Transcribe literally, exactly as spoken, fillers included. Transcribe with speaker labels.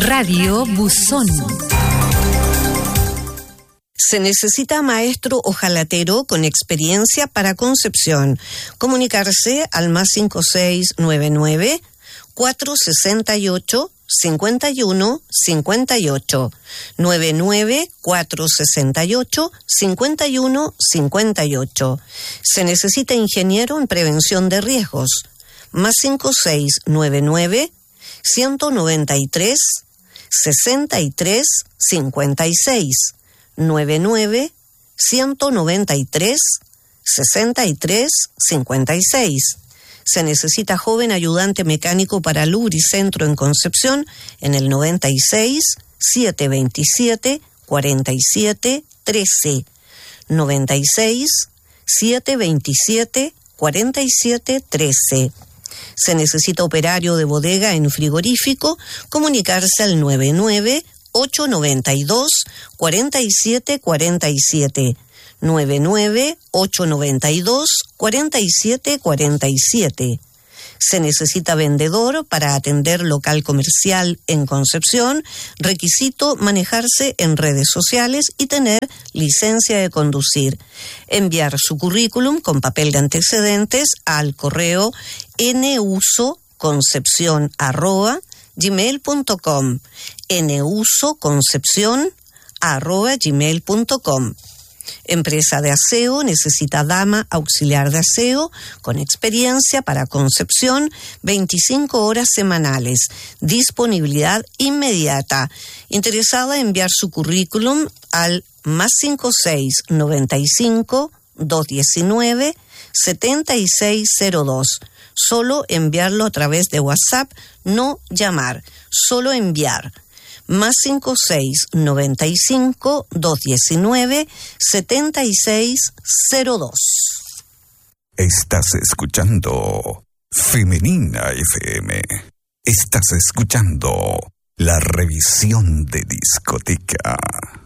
Speaker 1: Radio Buzón.
Speaker 2: Se necesita maestro ojalatero con experiencia para Concepción. Comunicarse al más cinco seis nueve nueve, cuatro seis ocho, cinco uno cinco ocho, nueve nueve cuatro seis ocho, cinco uno cinco ocho. Se necesita ingeniero en prevención de riesgos. Más cinco seis nueve nueve, ciento noventa y tres, sesenta y tres cincuenta y seis, nueve nueve ciento noventa y tres, sesenta y tres cincuenta y seis. Se necesita joven ayudante mecánico para Lubricentro en Concepción en el noventa y seis, setecientos veintisiete, cuarenta y siete, trece. noventa y seis, setecientos veintisiete, cuarenta y siete, trece. Se necesita operario de bodega en frigorífico. Comunicarse al nueve nueve ocho nueve dos, cuatro siete cuatro siete. nueve nueve ocho nueve dos, cuatro siete cuatro siete. Se necesita vendedor para atender local comercial en Concepción. Requisito: manejarse en redes sociales y tener licencia de conducir. Enviar su currículum con papel de antecedentes al correo nusoconcepcion arroba gmail punto com, nusoconcepcion arroba gmail punto com. Empresa de aseo necesita dama auxiliar de aseo con experiencia para Concepción, veinticinco horas semanales, disponibilidad inmediata. Interesada en enviar su currículum al más cinco seis noventa y cinco, doscientos diecinueve, setenta y seis cero dos. Solo enviarlo a través de WhatsApp, no llamar, solo enviar. Más cinco seis noventa y cinco, doscientos diecinueve, setenta y seis cero dos.
Speaker 3: Estás escuchando Femenina F M. Estás escuchando la revisión de discoteca.